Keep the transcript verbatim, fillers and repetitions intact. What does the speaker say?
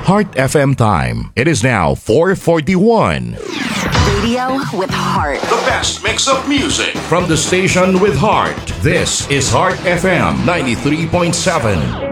Heart F M time. It is now four forty-one. Radio with heart. The best mix of music from the station with heart. This is Heart F M ninety-three point seven.